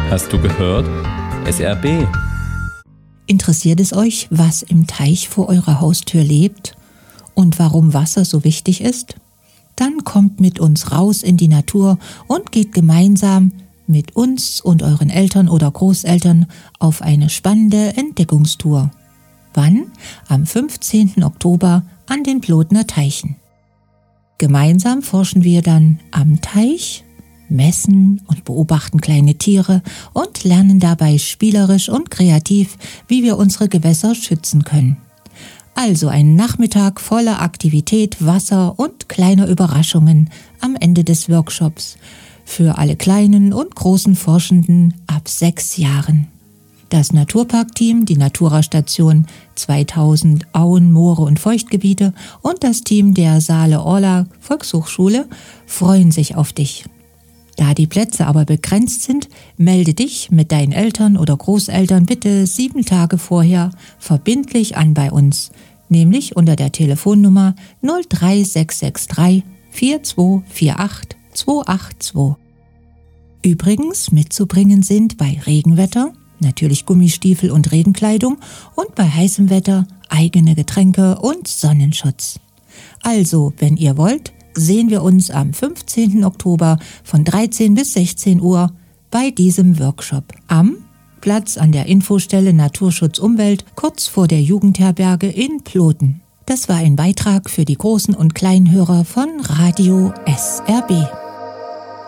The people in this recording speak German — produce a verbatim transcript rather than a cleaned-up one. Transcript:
Hast du gehört? S R B. Interessiert es euch, was im Teich vor eurer Haustür lebt und warum Wasser so wichtig ist? Dann kommt mit uns raus in die Natur und geht gemeinsam mit uns und euren Eltern oder Großeltern auf eine spannende Entdeckungstour. Wann? Am fünfzehnten Oktober an den Plotner Teichen. Gemeinsam forschen wir dann am Teich, messen und beobachten kleine Tiere und lernen dabei spielerisch und kreativ, wie wir unsere Gewässer schützen können. Also ein Nachmittag voller Aktivität, Wasser und kleiner Überraschungen am Ende des Workshops für alle kleinen und großen Forschenden ab sechs Jahren. Das Naturparkteam, die Natura-Station zweitausend Auen, Moore und Feuchtgebiete und das Team der Saale-Orla Volkshochschule freuen sich auf dich. Da die Plätze aber begrenzt sind, melde dich mit deinen Eltern oder Großeltern bitte sieben Tage vorher verbindlich an bei uns, nämlich unter der Telefonnummer null drei sechs sechs drei vier zwei vier acht zwei acht zwei. Übrigens mitzubringen sind bei Regenwetter natürlich Gummistiefel und Regenkleidung und bei heißem Wetter eigene Getränke und Sonnenschutz. Also, wenn ihr wollt, sehen wir uns am fünfzehnten Oktober von dreizehn bis sechzehn Uhr bei diesem Workshop am Platz an der Infostelle Naturschutz Umwelt kurz vor der Jugendherberge in Ploten. Das war ein Beitrag für die großen und kleinen Hörer von Radio S R B.